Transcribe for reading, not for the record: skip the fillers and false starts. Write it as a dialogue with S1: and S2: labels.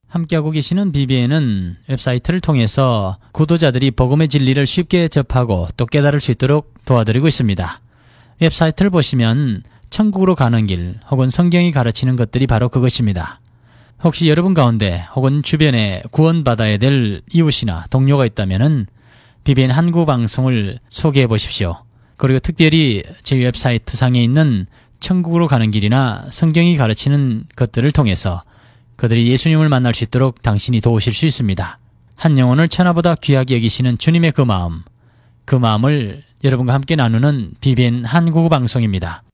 S1: 함께하고 계시는 BBN은 웹사이트를 통해서 구독자들이 복음의 진리를 쉽게 접하고 또 깨달을 수 있도록 도와드리고 있습니다. 웹사이트를 보시면 천국으로 가는 길 혹은 성경이 가르치는 것들이 바로 그것입니다. 혹시 여러분 가운데 혹은 주변에 구원받아야 될 이웃이나 동료가 있다면 BBN 한국 방송을 소개해 보십시오. 그리고 특별히 저희 웹사이트 상에 있는 천국으로 가는 길이나 성경이 가르치는 것들을 통해서 그들이 예수님을 만날 수 있도록 당신이 도우실 수 있습니다. 한 영혼을 천하보다 귀하게 여기시는 주님의 그 마음을 여러분과 함께 나누는 BBN 한국 방송입니다.